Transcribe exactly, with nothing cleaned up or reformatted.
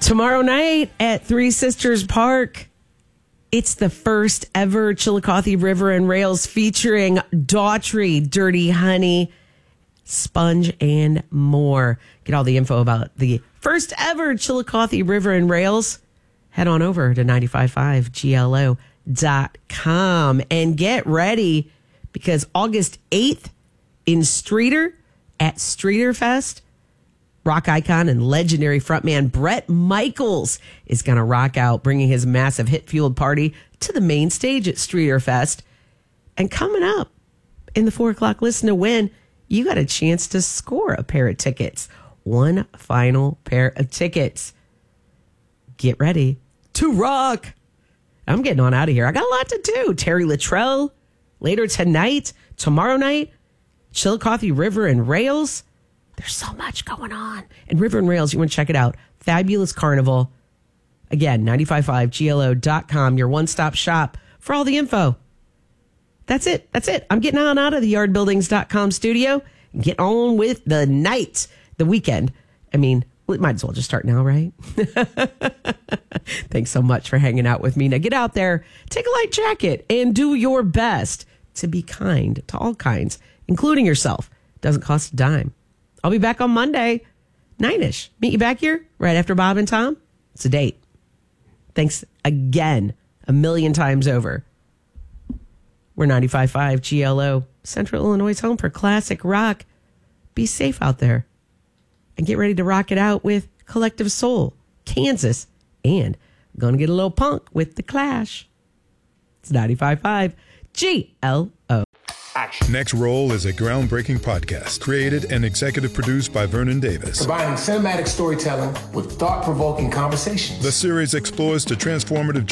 Tomorrow night at Three Sisters Park, it's the first ever Chillicothe River and Rails featuring Daughtry, Dirty Honey, Sponge, and more. Get all the info about the first ever Chillicothe River and Rails. Head on over to nine five five G L O dot com and get ready because August eighth in Streeter at Streeter Fest, rock icon and legendary frontman Bret Michaels is going to rock out, bringing his massive hit-fueled party to the main stage at Streeter Fest. And coming up in the four o'clock Listen to Win, you got a chance to score a pair of tickets. One final pair of tickets. Get ready to rock. I'm getting on out of here. I got a lot to do. Terry Luttrell later tonight, tomorrow night, Chillicothe River and Rails. There's so much going on. And River and Rails, you want to check it out. Fabulous Carnival. Again, nine five five G L O dot com, your one-stop shop for all the info. That's it. That's it. I'm getting on out of the yard buildings dot com studio and get on with the night, the weekend. I mean, well, it might as well just start now, right? Thanks so much for hanging out with me. Now get out there, take a light jacket, and do your best to be kind to all kinds, including yourself. Doesn't cost a dime. I'll be back on Monday, nine-ish. Meet you back here right after Bob and Tom. It's a date. Thanks again, a million times over. We're ninety-five point five G L O, Central Illinois' home for classic rock. Be safe out there. And get ready to rock it out with Collective Soul, Kansas, and gonna get a little punk with The Clash. It's ninety-five point five G L O. Action. Next Roll is a groundbreaking podcast created and executive produced by Vernon Davis. Combining cinematic storytelling with thought-provoking conversations. The series explores the transformative